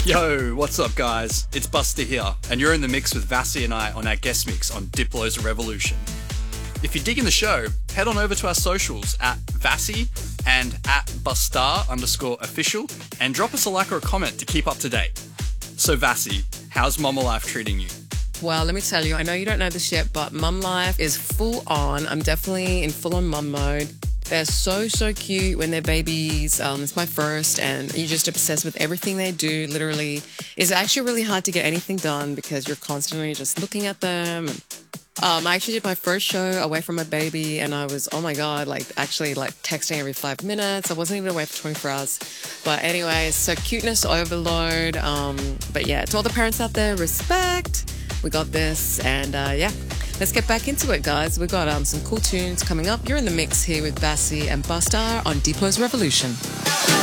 Yo, what's up guys? It's Buster here, and you're in the mix with Vassy and I on our guest mix on Diplo's Revolution. If you're digging the show, head on over to our socials at Vassy and at Bustar_official and drop us a like or a comment to keep up to date. So Vassy, how's Mama Life treating you? Well, let me tell you, I know you don't know this yet, but mum life is full on. I'm definitely in full on mum mode. They're so cute when they're babies. It's my first, and you're just obsessed with everything they do. Literally, it's actually really hard to get anything done because you're constantly just looking at them. I actually did my first show away from my baby, and I was, oh my God, actually texting every 5 minutes. I wasn't even away for 24 hours. But anyway, so cuteness overload. But yeah, to all the parents out there, respect. We got this, and yeah. Let's get back into it, guys. We've got some cool tunes coming up. You're in the mix here with Vassy and Bustar on Diplo's Revolution.